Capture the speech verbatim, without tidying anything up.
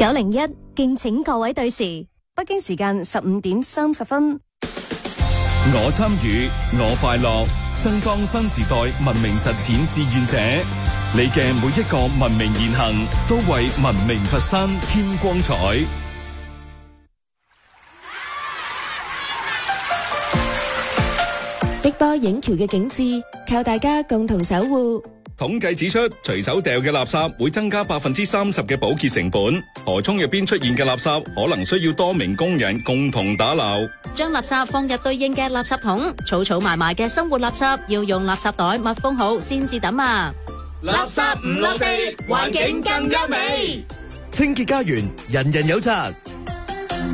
九零一，敬請各位對時。北京時間十五點三十分。 我參與，我快樂，爭當新時代文明實踐志願者。你嘅每一個文明言行，都為文明佛山添光彩。 碧波映橋嘅景致，靠大家共同守護。 統計指出，隨手掉嘅垃圾會增加百分之三十嘅保潔成本。河涌入邊出現嘅垃圾，可能需要多名工人共同打撈。 將垃圾放入對應嘅垃圾桶，儲儲埋埋嘅生活垃圾要用垃圾袋密封好先至抌啊！ 垃圾唔落地，環境更優美。 清潔家園，人人有責。